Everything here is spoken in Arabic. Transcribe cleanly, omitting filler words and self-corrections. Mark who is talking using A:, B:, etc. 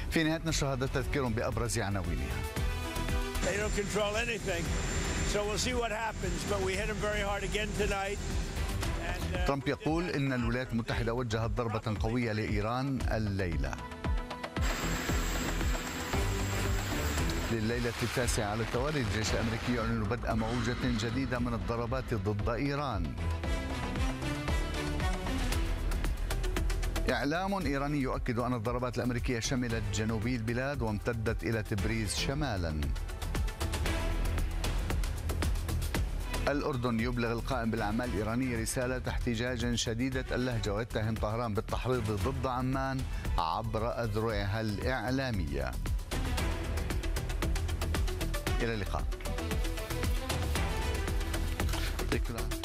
A: في نهاية نشر هذا تذكير بأبرز عناوينها. ترامب يقول إن الولايات المتحدة وجهت ضربة قوية لإيران الليلة. لليلة التاسعة على التوالي الجيش الأمريكي يعلن بدء موجة جديدة من الضربات ضد إيران. إعلام إيراني يؤكد أن الضربات الأمريكية شملت جنوبي البلاد وامتدت إلى تبريز شمالا. الأردن يبلغ القائم بالأعمال الإيرانية رسالة احتجاج شديدة اللهجة ويتهم طهران بالتحريض ضد عمان عبر أذرعها الإعلامية. إلى اللقاء.